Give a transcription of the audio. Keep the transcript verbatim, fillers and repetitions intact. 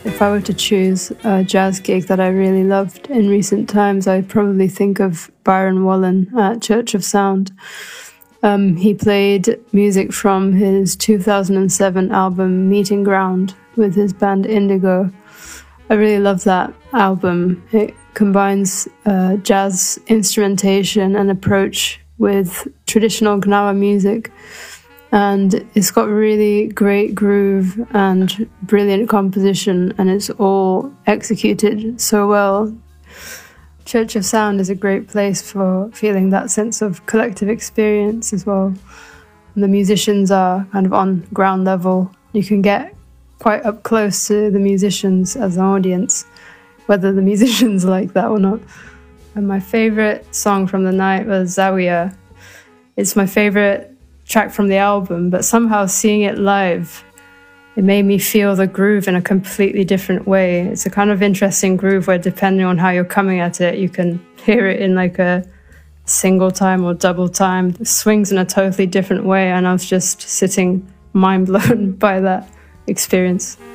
If I were to choose a jazz gig that I really loved in recent times, I'd probably think of Byron Wallen at Church of Sound. Um, he played music from his two thousand seven album Meeting Ground with his band Indigo. I really love that album. It combines uh, jazz instrumentation and approach with traditional Gnawa music, and it's got really great groove and brilliant composition, and it's all executed so well. Church of Sound is a great place for feeling that sense of collective experience as well. The musicians are kind of on ground level. You can get quite up close to the musicians as an audience, whether the musicians like that or not. And my favourite song from the night was Zawiya. It's my favourite track from the album, but somehow seeing it live, it made me feel the groove in a completely different way. It's a kind of interesting groove where, depending on how you're coming at it, you can hear it in like a single time or double time. It swings in a totally different way, and I was just sitting mind blown by that experience.